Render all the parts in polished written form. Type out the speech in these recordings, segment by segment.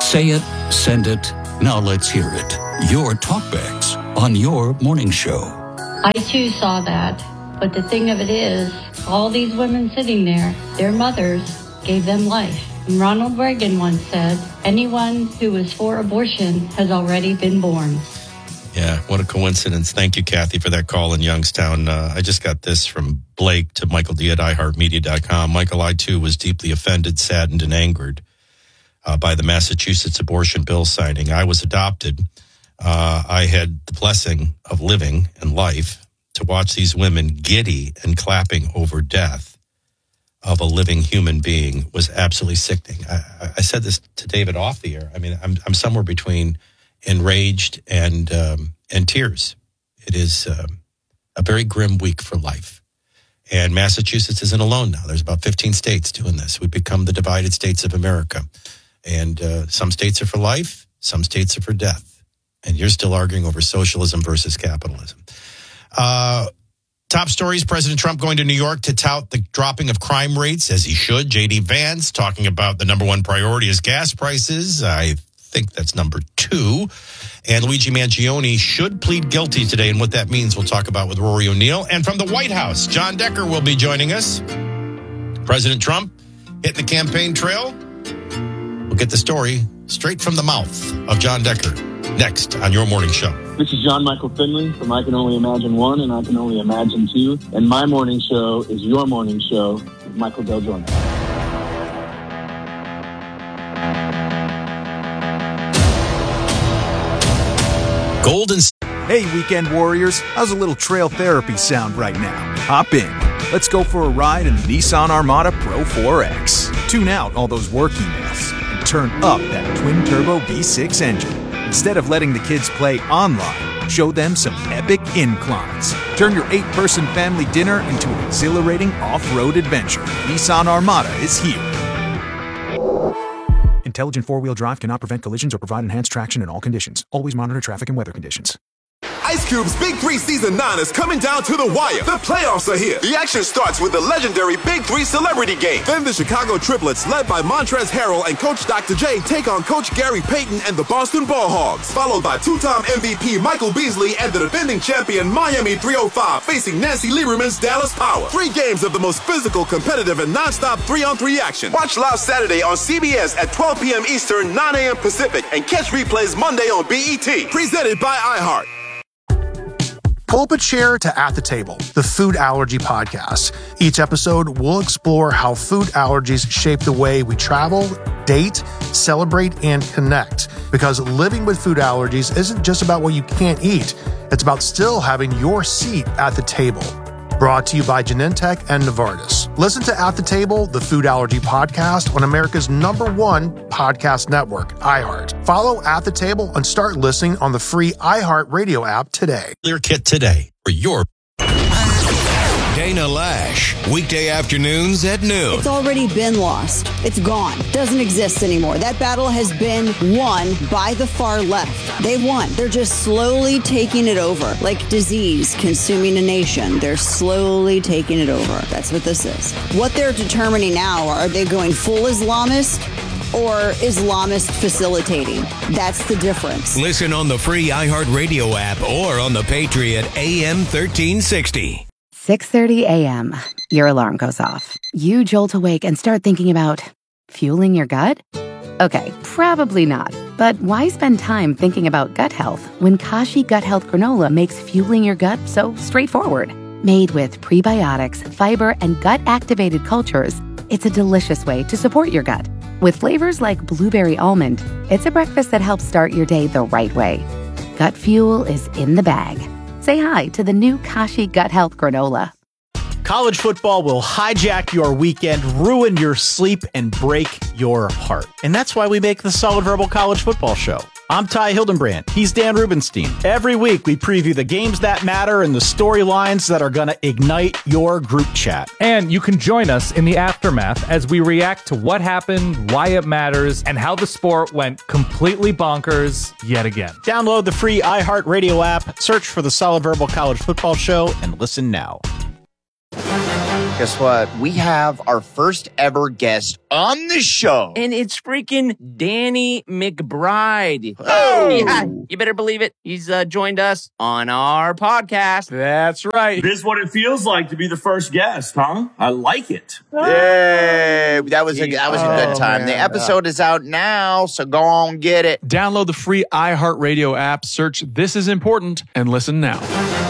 Say it, send it, now let's hear it. Your talkbacks on your morning show. I too saw that, but the thing of it is, all these women sitting there, their mothers gave them life. And Ronald Reagan once said, anyone who is for abortion has already been born. Yeah, what a coincidence. Thank you, Kathy, for that call in Youngstown. I just got this from Blake to Michael D at iHeartMedia.com. Michael, I too was deeply offended, saddened, and angered by the Massachusetts abortion bill signing. I was adopted. I had the blessing of living and life to watch these women giddy and clapping over death of a living human being was absolutely sickening. I said this to David off the air. I mean, I'm somewhere between enraged and tears. It is a very grim week for life. And Massachusetts isn't alone now. There's about 15 states doing this. We've become the divided states of America. And some states are for life, some states are for death. And you're still arguing over socialism versus capitalism. Top stories, President Trump going to New York to tout the dropping of crime rates, as he should. J.D. Vance talking about the number one priority is gas prices. I think that's number 2. And Luigi Mangione should plead guilty today, and what that means we'll talk about with Rory O'Neill. And from the White House, John Decker will be joining us. President Trump hitting the campaign trail. We'll get the story straight from the mouth of John Decker next on your morning show. This is John Michael Finley from I Can Only Imagine 1 and I Can Only Imagine 2. And my morning show is your morning show with Michael Del Giorno. Golden. Hey, weekend warriors. How's a little trail therapy sound right now? Hop in. Let's go for a ride in the Nissan Armada Pro 4X. Tune out all those work emails and turn up that twin-turbo V6 engine. Instead of letting the kids play online, show them some epic inclines. Turn your 8-person family dinner into an exhilarating off-road adventure. Nissan Armada is here. Intelligent four-wheel drive cannot prevent collisions or provide enhanced traction in all conditions. Always monitor traffic and weather conditions. Ice Cube's Big 3 Season 9 is coming down to the wire. The playoffs are here. The action starts with the legendary Big 3 Celebrity Game. Then the Chicago Triplets, led by Montrezl Harrell and Coach Dr. J, take on Coach Gary Payton and the Boston Ball Hogs. Followed by two-time MVP Michael Beasley and the defending champion Miami 305 facing Nancy Lieberman's Dallas Power. 3 games of the most physical, competitive, and non-stop 3-on-3 action. Watch live Saturday on CBS at 12 p.m. Eastern, 9 a.m. Pacific, and catch replays Monday on BET. Presented by iHeart. Pull up a chair to At the Table, the food allergy podcast. Each episode, we'll explore how food allergies shape the way we travel, date, celebrate, and connect. Because living with food allergies isn't just about what you can't eat. It's about still having your seat at the table. Brought to you by Genentech and Novartis. Listen to At the Table, the food allergy podcast on America's #1 podcast network, iHeart. Follow At the Table and start listening on the free iHeart Radio app today. Clear Kit today for your Dana Lash, weekday afternoons at noon. It's already been lost. It's gone. Doesn't exist anymore. That battle has been won by the far left. They won. They're just slowly taking it over. Like disease consuming a nation. They're slowly taking it over. That's what this is. What they're determining now, are they going full Islamist or Islamist facilitating? That's the difference. Listen on the free iHeartRadio app or on the Patriot AM 1360. 6:30 a.m. Your alarm goes off. You jolt awake and start thinking about fueling your gut? Okay, probably not. But why spend time thinking about gut health when Kashi Gut Health Granola makes fueling your gut so straightforward? Made with prebiotics, fiber, and gut-activated cultures, it's a delicious way to support your gut. With flavors like blueberry almond, it's a breakfast that helps start your day the right way. Gut fuel is in the bag. Say hi to the new Kashi Gut Health Granola. College football will hijack your weekend, ruin your sleep, and break your heart. And that's why we make the Solid Verbal College Football Show. I'm Ty Hildenbrand. He's Dan Rubenstein. Every week, we preview the games that matter and the storylines that are going to ignite your group chat. And you can join us in the aftermath as we react to what happened, why it matters, and how the sport went completely bonkers yet again. Download the free iHeartRadio app, search for the Solid Verbal College Football Show, and listen now. Guess what? We have our first ever guest on the show. And it's freaking Danny McBride. Oh! Yeah, you better believe it. He's joined us on our podcast. That's right. This is what it feels like to be the first guest, huh? I like it. Yay! That was a good time. Man. The episode is out now, so go on get it. Download the free iHeartRadio app, search This Is Important, and listen now.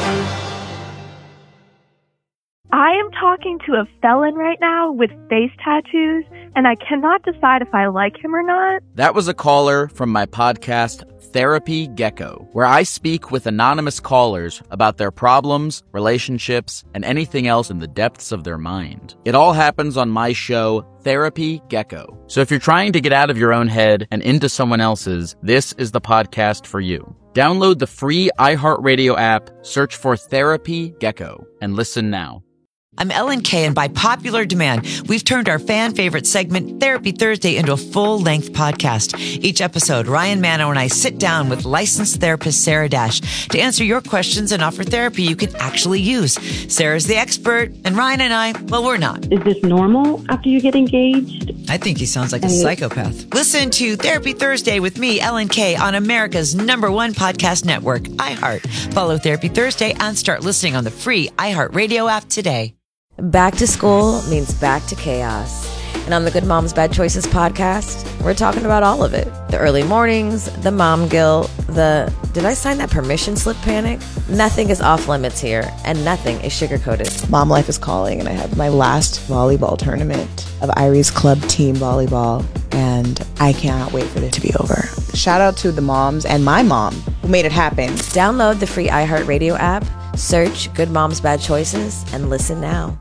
I am talking to a felon right now with face tattoos, and I cannot decide if I like him or not. That was a caller from my podcast, Therapy Gecko, where I speak with anonymous callers about their problems, relationships, and anything else in the depths of their mind. It all happens on my show, Therapy Gecko. So if you're trying to get out of your own head and into someone else's, this is the podcast for you. Download the free iHeartRadio app, search for Therapy Gecko, and listen now. I'm Ellen Kay, and by popular demand, we've turned our fan favorite segment, Therapy Thursday, into a full-length podcast. Each episode, Ryan Manno and I sit down with licensed therapist Sarah Dash to answer your questions and offer therapy you can actually use. Sarah's the expert, and Ryan and I, well, we're not. Is this normal after you get engaged? I think he sounds like a psychopath. Listen to Therapy Thursday with me, Ellen Kay, on America's #1 podcast network, iHeart. Follow Therapy Thursday and start listening on the free iHeartRadio app today. Back to school means back to chaos. And on the Good Moms Bad Choices podcast, we're talking about all of it. The early mornings, the mom guilt, the did I sign that permission slip panic? Nothing is off limits here, and nothing is sugar-coated. Mom life is calling, and I have my last volleyball tournament of Irie's Club Team Volleyball, and I cannot wait for it to be over. Shout out to the moms and my mom who made it happen. Download the free iHeartRadio app, search Good Moms Bad Choices, and listen now.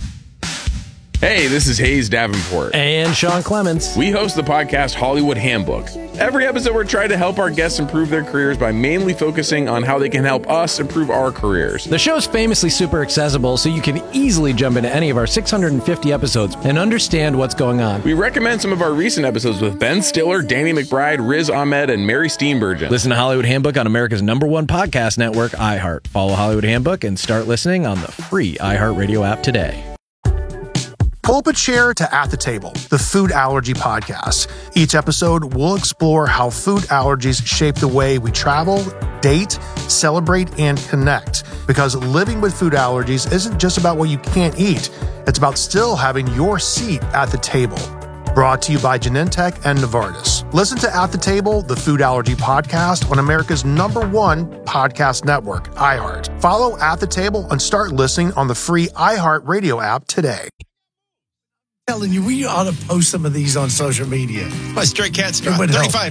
Hey, this is Hayes Davenport. And Sean Clements. We host the podcast Hollywood Handbook. Every episode, we're trying to help our guests improve their careers by mainly focusing on how they can help us improve our careers. The show's famously super accessible, so you can easily jump into any of our 650 episodes and understand what's going on. We recommend some of our recent episodes with Ben Stiller, Danny McBride, Riz Ahmed, and Mary Steenburgen. Listen to Hollywood Handbook on America's #1 podcast network, iHeart. Follow Hollywood Handbook and start listening on the free iHeartRadio app today. Pull up a chair to At the Table, the food allergy podcast. Each episode, we'll explore how food allergies shape the way we travel, date, celebrate, and connect. Because living with food allergies isn't just about what you can't eat. It's about still having your seat at the table. Brought to you by Genentech and Novartis. Listen to At the Table, the food allergy podcast on America's #1 podcast network, iHeart. Follow At the Table and start listening on the free iHeartRadio app today. Telling you, we ought to post some of these on social media. My Stray Cats drop.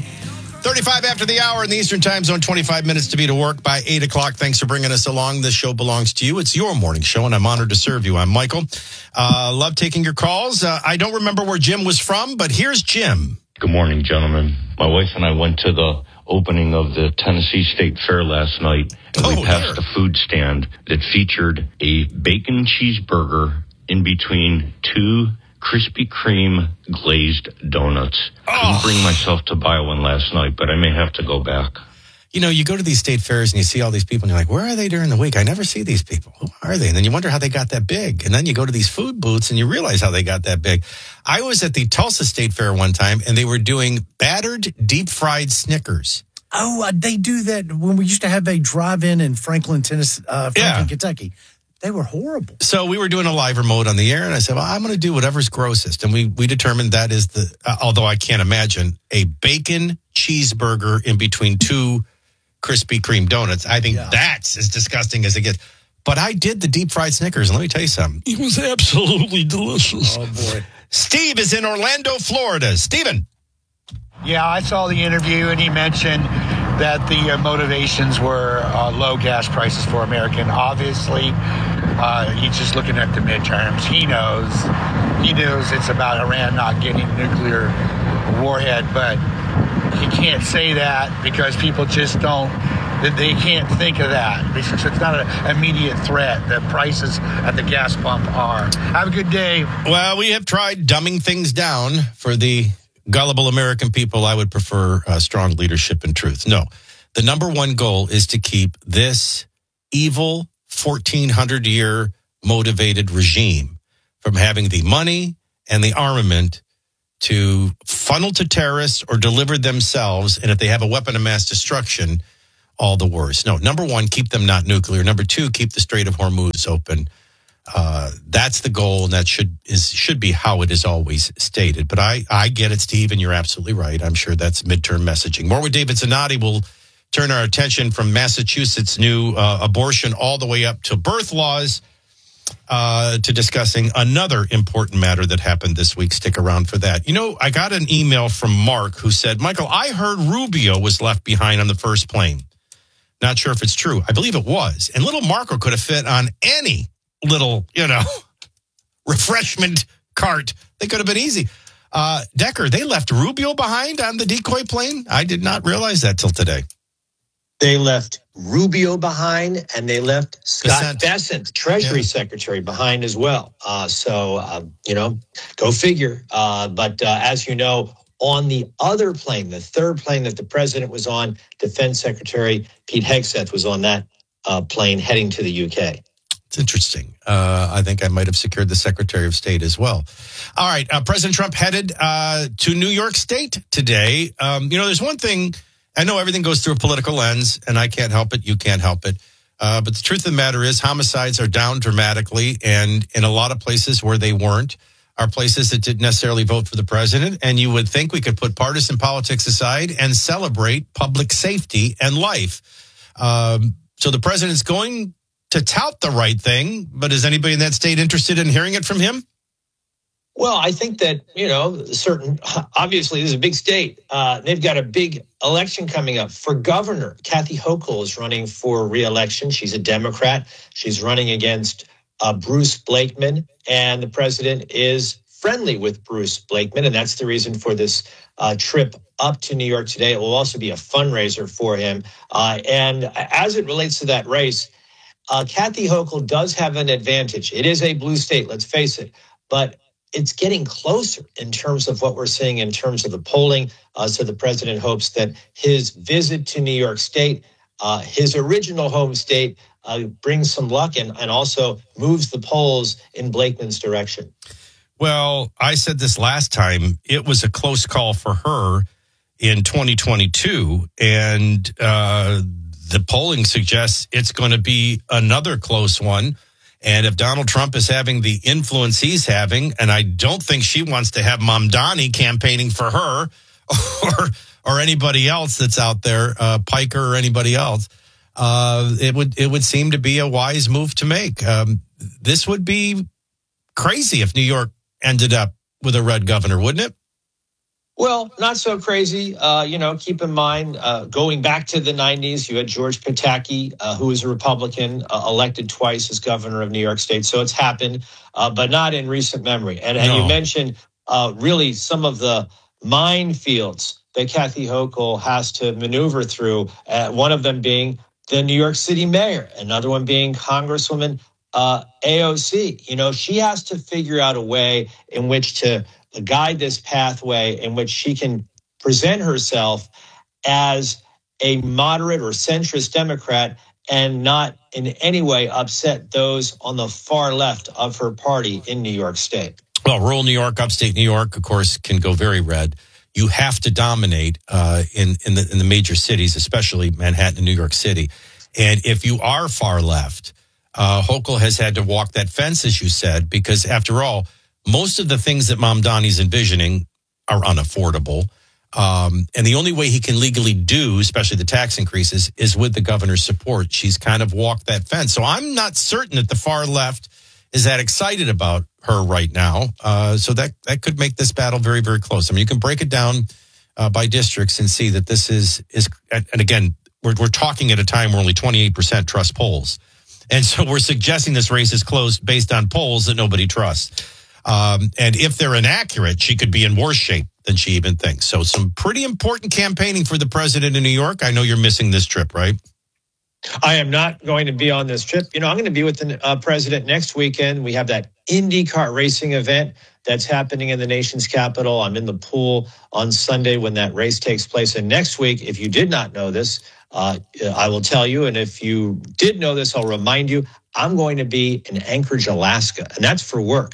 35 after the hour in the Eastern Time Zone, 25 minutes to be to work by 8 o'clock. Thanks for bringing us along. This show belongs to you. It's your morning show, and I'm honored to serve you. I'm Michael. Love taking your calls. I don't remember where Jim was from, but here's Jim. Good morning, gentlemen. My wife and I went to the opening of the Tennessee State Fair last night, and we passed a food stand that featured a bacon cheeseburger in between two Krispy Kreme glazed donuts. Couldn't bring myself to buy one last night, but I may have to go back. You know, you go to these state fairs and you see all these people and you're like, where are they during the week? I never see these people. Who are they? And then you wonder how they got that big. And then you go to these food booths and you realize how they got that big. I was at the Tulsa State Fair one time and they were doing battered deep fried Snickers. Oh, they do that when we used to have a drive-in in Franklin, Tennessee, Kentucky. They were horrible. So we were doing a live remote on the air, and I said, well, I'm going to do whatever's grossest. And we determined that is although I can't imagine, a bacon cheeseburger in between two Krispy Kreme donuts. I think that's as disgusting as it gets. But I did the deep fried Snickers, and let me tell you something. It was absolutely delicious. Oh, boy. Steve is in Orlando, Florida. Steven. Yeah, I saw the interview, and he mentioned that the motivations were low gas prices for American. Obviously, he's just looking at the midterms. He knows it's about Iran not getting nuclear warhead, but he can't say that because people just don't. They can't think of that because it's not an immediate threat. The prices at the gas pump are. Have a good day. Well, we have tried dumbing things down for the gullible American people. I would prefer strong leadership and truth. No, the #1 goal is to keep this evil 1,400-year motivated regime from having the money and the armament to funnel to terrorists or deliver themselves. And if they have a weapon of mass destruction, all the worse. No, number one, keep them not nuclear. Number two, keep the Strait of Hormuz open. That's the goal, and that should be how it is always stated. But I get it, Steve, and you're absolutely right. I'm sure that's midterm messaging. More with David Zanotti. We'll turn our attention from Massachusetts' new abortion all the way up to birth laws to discussing another important matter that happened this week. Stick around for that. You know, I got an email from Mark who said, Michael, I heard Rubio was left behind on the first plane. Not sure if it's true. I believe it was. And little Marco could have fit on any little, refreshment cart. They could have been easy. Decker, they left Rubio behind on the decoy plane? I did not realize that till today. They left Rubio behind, and they left Scott Bessent, Treasury Secretary, behind as well. Go figure. But as you know, on the other plane, the third plane that the president was on, Defense Secretary Pete Hegseth was on that plane heading to the UK. It's interesting. I think I might have secured the Secretary of State as well. All right. President Trump headed to New York State today. There's one thing. I know everything goes through a political lens, and I can't help it. You can't help it. But the truth of the matter is homicides are down dramatically. And in a lot of places where they weren't are places that didn't necessarily vote for the president. And you would think we could put partisan politics aside and celebrate public safety and life. So the president's going to tout the right thing. But is anybody in that state interested in hearing it from him? Well, I think that, obviously this is a big state. They've got a big election coming up for governor. Kathy Hochul is running for re-election. She's a Democrat. She's running against Bruce Blakeman, and the president is friendly with Bruce Blakeman, and that's the reason for this trip up to New York today. It will also be a fundraiser for him. And as it relates to that race, Kathy Hochul does have an advantage. It is a blue state, let's face it, but it's getting closer in terms of what we're seeing in terms of the polling. So the president hopes that his visit to New York State, his original home state, brings some luck and also moves the polls in Blakeman's direction. Well, I said this last time. It was a close call for her in 2022. And the polling suggests it's going to be another close one. And if Donald Trump is having the influence he's having, and I don't think she wants to have Mamdani campaigning for her or anybody else that's out there, Piker or anybody else, it would seem to be a wise move to make. This would be crazy if New York ended up with a red governor, wouldn't it? Well, not so crazy. Keep in mind, going back to the 90s, you had George Pataki, who was a Republican, elected twice as governor of New York State. So it's happened, but not in recent memory. And you mentioned really some of the minefields that Kathy Hochul has to maneuver through, one of them being the New York City mayor, another one being Congresswoman AOC. She has to figure out a way in which to guide this pathway in which she can present herself as a moderate or centrist Democrat and not in any way upset those on the far left of her party in New York State. Well, rural New York, upstate New York, of course, can go very red. You have to dominate in the major cities, especially Manhattan and New York City. And if you are far left, Hochul has had to walk that fence, as you said, because after all, most of the things that Mamdani's envisioning are unaffordable. And the only way he can legally do, especially the tax increases, is with the governor's support. She's kind of walked that fence. So I'm not certain that the far left is that excited about her right now. So that could make this battle very, very close. I mean, you can break it down by districts and see that this is and again, we're talking at a time where only 28% trust polls. And so we're suggesting this race is closed based on polls that nobody trusts. And if they're inaccurate, she could be in worse shape than she even thinks. So some pretty important campaigning for the president in New York. I know you're missing this trip, right? I am not going to be on this trip. I'm going to be with the president next weekend. We have that IndyCar racing event that's happening in the nation's capital. I'm in the pool on Sunday when that race takes place. And next week, if you did not know this, I will tell you. And if you did know this, I'll remind you, I'm going to be in Anchorage, Alaska, and that's for work.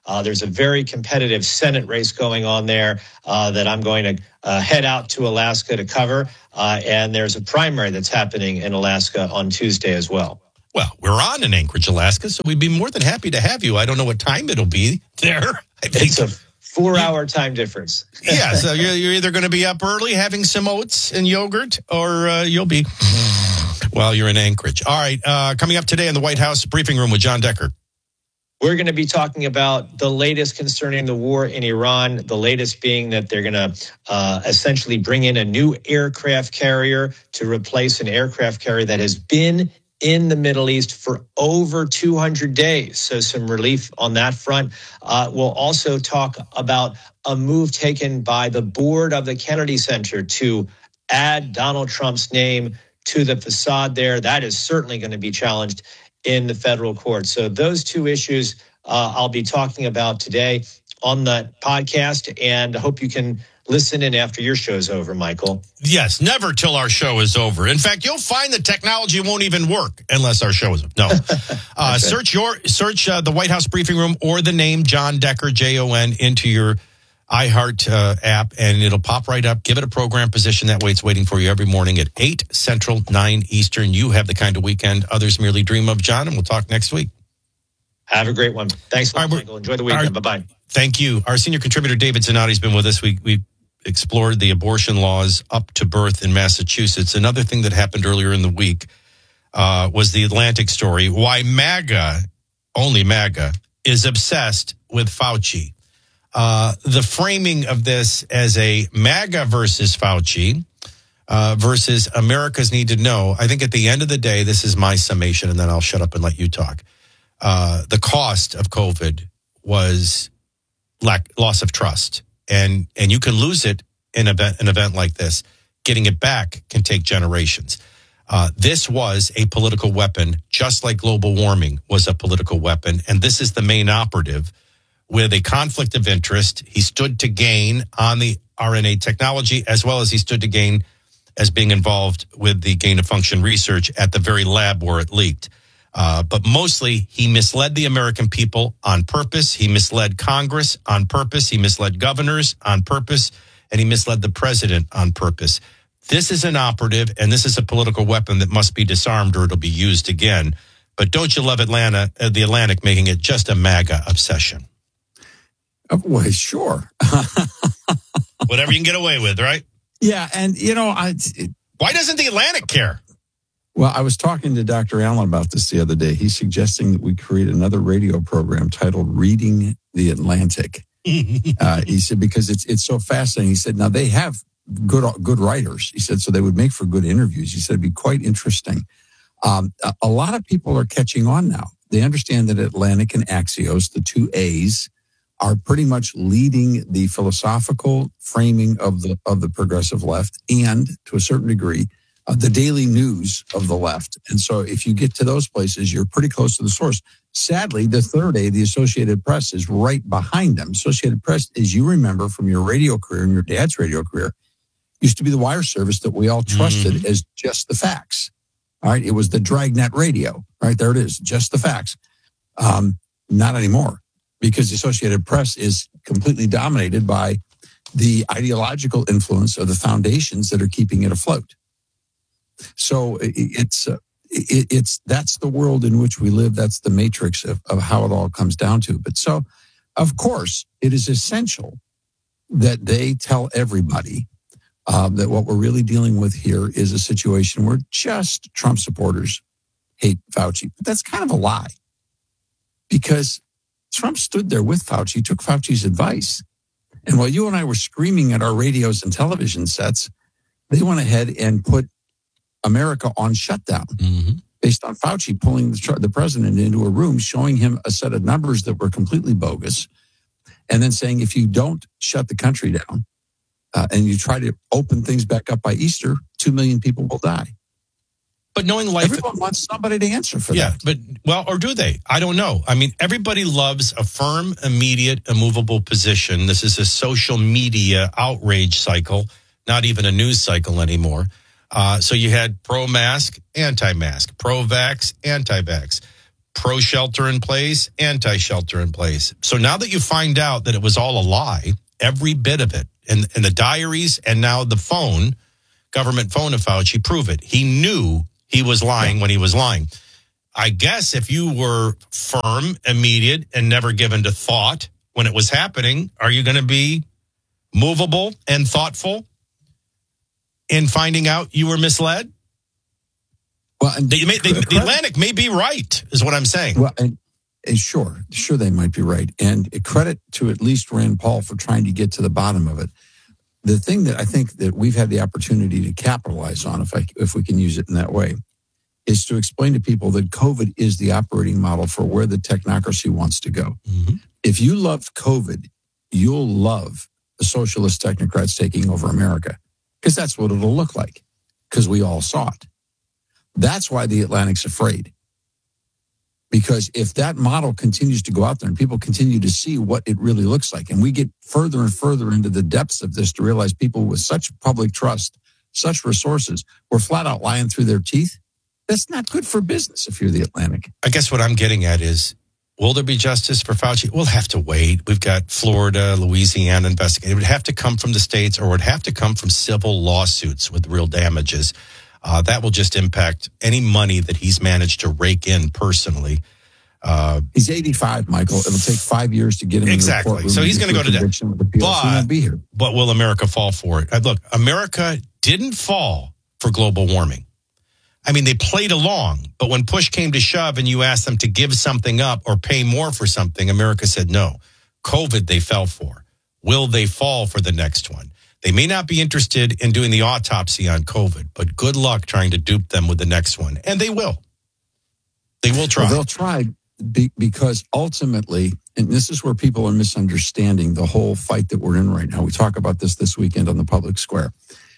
There's a very competitive Senate race going on there that I'm going to head out to Alaska to cover. And there's a primary that's happening in Alaska on Tuesday as well. Well, we're on in Anchorage, Alaska, so we'd be more than happy to have you. I don't know what time it'll be there. It's a 4-hour time difference. Yeah, so you're either going to be up early having some oats and yogurt, or you'll be while you're in Anchorage. All right, coming up today in the White House briefing room with John Decker. We're going to be talking about the latest concerning the war in Iran, the latest being that they're going to essentially bring in a new aircraft carrier to replace an aircraft carrier that has been in the Middle East for over 200 days. So some relief on that front. We'll also talk about a move taken by the board of the Kennedy Center to add Donald Trump's name to the facade there. That is certainly going to be challenged in the federal court. So those two issues I'll be talking about today on the podcast, and I hope you can listen in after your show's over, Michael. Yes, never till our show is over. In fact, you'll find the technology won't even work unless our show is over. No. Search the White House briefing room or the name John Decker, Jon, into your iHeart app, and it'll pop right up. Give it a program position. That way it's waiting for you every morning at 8 Central, 9 Eastern. You have the kind of weekend others merely dream of, John, and we'll talk next week. Have a great one. Thanks, Michael. Enjoy the weekend. Bye-bye. Thank you. Our senior contributor, David Zanotti, has been with us. We explored the abortion laws up to birth in Massachusetts. Another thing that happened earlier in the week was the Atlantic story, why MAGA, only MAGA, is obsessed with Fauci. The framing of this as a MAGA versus Fauci versus America's need to know. I think at the end of the day, this is my summation, and then I'll shut up and let you talk. The cost of COVID was loss of trust. And you can lose it in an event like this. Getting it back can take generations. This was a political weapon, just like global warming was a political weapon. And this is the main operative with a conflict of interest. He stood to gain on the RNA technology, as well as he stood to gain as being involved with the gain of function research at the very lab where it leaked. But mostly, he misled the American people on purpose. He misled Congress on purpose. He misled governors on purpose. And he misled the president on purpose. This is an operative, and this is a political weapon that must be disarmed or it'll be used again. But don't you love the Atlantic making it just a MAGA obsession? Well, sure. Whatever you can get away with, right? Yeah, and, why doesn't the Atlantic care? Well, I was talking to Dr. Allen about this the other day. He's suggesting that we create another radio program titled Reading the Atlantic. He said, because it's so fascinating. He said, now they have good writers. He said, so they would make for good interviews. He said, it'd be quite interesting. A lot of people are catching on now. They understand that Atlantic and Axios, the two A's, are pretty much leading the philosophical framing of the progressive left and, to a certain degree, the daily news of the left. And so if you get to those places, you're pretty close to the source. Sadly, the third A, the Associated Press, is right behind them. Associated Press, as you remember from your radio career and your dad's radio career, used to be the wire service that we all trusted as just the facts. All right. It was the Dragnet radio. Right there it is. Just the facts. Not anymore, because the Associated Press is completely dominated by the ideological influence of the foundations that are keeping it afloat. So that's the world in which we live. That's the matrix of how it all comes down to. But so, of course, it is essential that they tell everybody that what we're really dealing with here is a situation where just Trump supporters hate Fauci. But that's kind of a lie, because Trump stood there with Fauci, took Fauci's advice. And while you and I were screaming at our radios and television sets, they went ahead and put America on shutdown based on Fauci pulling the president into a room, showing him a set of numbers that were completely bogus, and then saying, if you don't shut the country down and you try to open things back up by Easter, 2 million people will die. But knowing life, everyone wants somebody to answer for that. Yeah, but, well, or do they? I don't know. I mean, everybody loves a firm, immediate, immovable position. This is a social media outrage cycle, not even a news cycle anymore. So you had pro-mask, anti-mask, pro-vax, anti-vax, pro-shelter in place, anti-shelter in place. So now that you find out that it was all a lie, every bit of it, and the diaries and now the phone, government phone of Fauci prove it. He knew he was lying when he was lying. I guess if you were firm, immediate, and never given to thought when it was happening, are you going to be movable and thoughtful in finding out you were misled? Well, and the Atlantic may be right, is what I'm saying. Well, and sure, they might be right. And credit to at least Rand Paul for trying to get to the bottom of it. The thing that I think that we've had the opportunity to capitalize on, if we can use it in that way, is to explain to people that COVID is the operating model for where the technocracy wants to go. Mm-hmm. If you love COVID, you'll love the socialist technocrats taking over America, because that's what it'll look like, because we all saw it. That's why the Atlantic's afraid. Because if that model continues to go out there and people continue to see what it really looks like, and we get further and further into the depths of this to realize people with such public trust, such resources, were flat out lying through their teeth, that's not good for business if you're the Atlantic. I guess what I'm getting at is, will there be justice for Fauci? We'll have to wait. We've got Florida, Louisiana investigating. It would have to come from the states, or it would have to come from civil lawsuits with real damages. That will just impact any money that he's managed to rake in personally. He's 85, Michael. It'll take 5 years to get him exactly. In the courtroom. So he's going to go to that. But he won't be here. But will America fall for it? Look, America didn't fall for global warming. I mean, they played along, but when push came to shove and you asked them to give something up or pay more for something, America said no. COVID, they fell for. Will they fall for the next one? They may not be interested in doing the autopsy on COVID, but good luck trying to dupe them with the next one. And they will. They will try. Well, they'll try because ultimately, and this is where people are misunderstanding the whole fight that we're in right now. We talk about this weekend on the public square.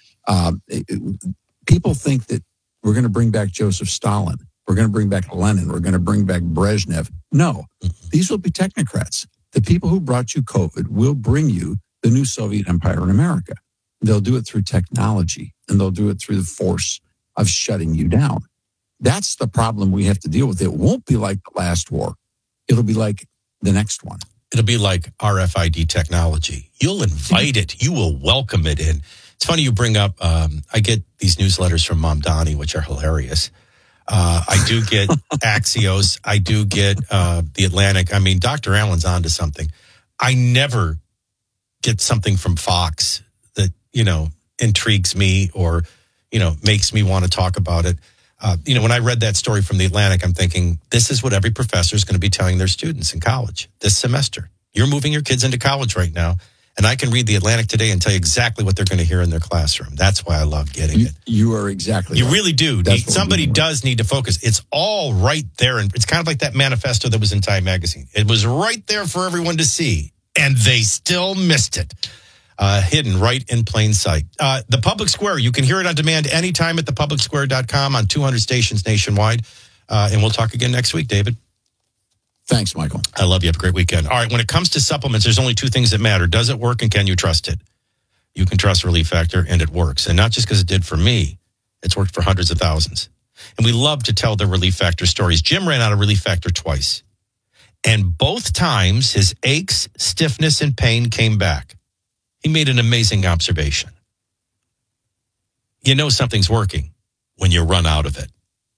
People think that we're going to bring back Joseph Stalin. We're going to bring back Lenin. We're going to bring back Brezhnev. No, these will be technocrats. The people who brought you COVID will bring you the new Soviet empire in America. They'll do it through technology, and they'll do it through the force of shutting you down. That's the problem we have to deal with. It won't be like the last war. It'll be like the next one. It'll be like RFID technology. You'll invite it. You will welcome it in. It's funny you bring up, I get these newsletters from Mom Donnie, which are hilarious. I do get Axios. I do get The Atlantic. I mean, Dr. Allen's onto something. I never get something from Fox that, intrigues me or, makes me want to talk about it. When I read that story from The Atlantic, I'm thinking, this is what every professor is going to be telling their students in college this semester. You're moving your kids into college right now. And I can read The Atlantic today and tell you exactly what they're going to hear in their classroom. That's why I love getting it. You are exactly You right. really do. Somebody does need to focus. It's all right there. And it's kind of like that manifesto that was in Time Magazine. It was right there for everyone to see. And they still missed it. Hidden right in plain sight. The Public Square, you can hear it on demand anytime at thepublicsquare.com on 200 stations nationwide. And we'll talk again next week, David. Thanks, Michael. I love you. Have a great weekend. All right, when it comes to supplements, there's only two things that matter. Does it work and can you trust it? You can trust Relief Factor and it works. And not just because it did for me, it's worked for hundreds of thousands. And we love to tell the Relief Factor stories. Jim ran out of Relief Factor twice. And both times his aches, stiffness, and pain came back. He made an amazing observation. You know something's working when you run out of it.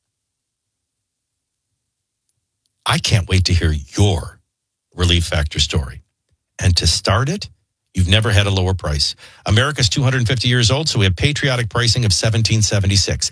I can't wait to hear your Relief Factor story. And to start it, you've never had a lower price. America's 250 years old, so we have patriotic pricing of $17.76.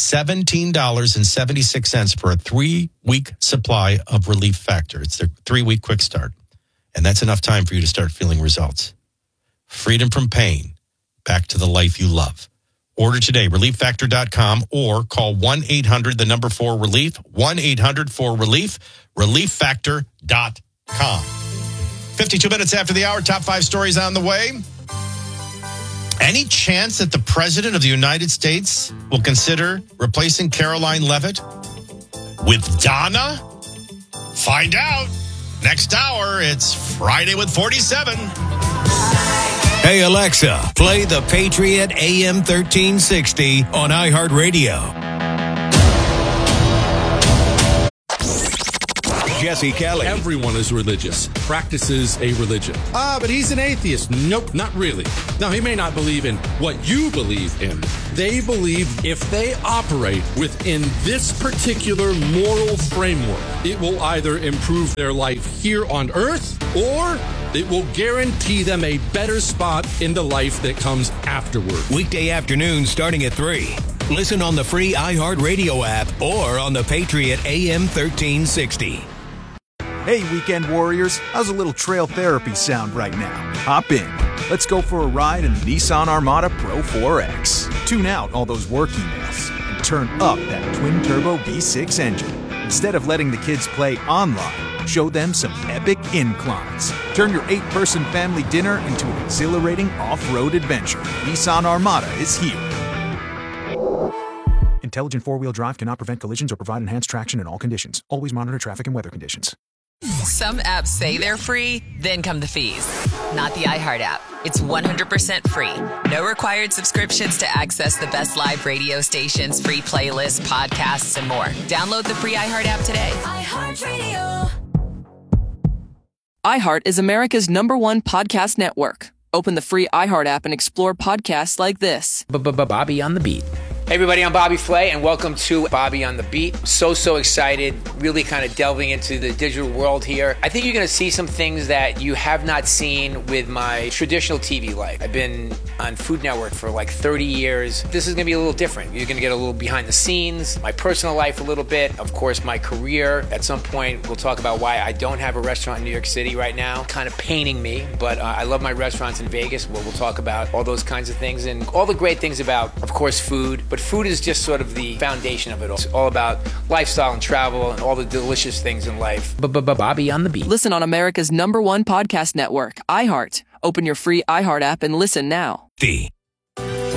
$17.76 for a 3-week supply of Relief Factor. It's their 3-week quick start. And that's enough time for you to start feeling results. Freedom from pain, back to the life you love. Order today, relieffactor.com, or call 1-800-4-RELIEF, 1-800-4-RELIEF, relieffactor.com. 52 minutes after the hour, top 5 stories on the way. Any chance that the President of the United States will consider replacing Caroline Leavitt with Donna? Find out. Next hour, it's Friday with 47. Hey, Alexa, play the Patriot AM 1360 on iHeartRadio. Jesse Kelly. Everyone is religious, practices a religion. But he's an atheist. Nope, not really. Now, he may not believe in what you believe in. They believe if they operate within this particular moral framework, it will either improve their life here on earth or it will guarantee them a better spot in the life that comes afterward. Weekday afternoon starting at 3. Listen on the free iHeartRadio app or on the Patriot AM 1360. Hey, weekend warriors, how's a little trail therapy sound right now? Hop in. Let's go for a ride in the Nissan Armada Pro 4X. Tune out all those work emails and turn up that twin-turbo V6 engine. Instead of letting the kids play online, show them some epic inclines. Turn your 8-person family dinner into an exhilarating off-road adventure. Nissan Armada is here. Intelligent four-wheel drive cannot prevent collisions or provide enhanced traction in all conditions. Always monitor traffic and weather conditions. Some apps say they're free, then come the fees. Not the iHeart app. It's 100% free. No required subscriptions to access the best live radio stations, free playlists, podcasts, and more. Download the free iHeart app today. iHeartRadio. iHeart is America's #1 podcast network. Open the free iHeart app and explore podcasts like this. Bobby on the Beat. Hey everybody, I'm Bobby Flay, and welcome to Bobby on the Beat. So excited, really kind of delving into the digital world here. I think you're going to see some things that you have not seen with my traditional TV life. I've been on Food Network for like 30 years. This is going to be a little different. You're going to get a little behind the scenes, my personal life a little bit, of course my career. At some point, we'll talk about why I don't have a restaurant in New York City right now. Kind of paining me, but I love my restaurants in Vegas, where we'll talk about all those kinds of things and all the great things about, of course, food. But food is just sort of the foundation of it all. It's all about lifestyle and travel and all the delicious things in life. Bobby on the Beat. Listen on America's #1 podcast network, iHeart. Open your free iHeart app and listen now. The